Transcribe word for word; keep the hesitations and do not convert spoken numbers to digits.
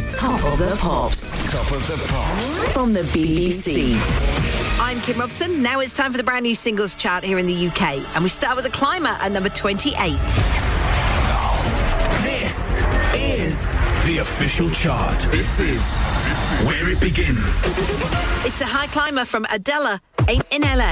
is Top of the Pops. Top of the Pops. From the B B C. I'm Kim Robson. Now it's time for the brand new singles chart here in the U K. And we start with the climber at number twenty-eight. This is the official chart. This is where it begins. It's a high climber from Adela, Ain't in L A.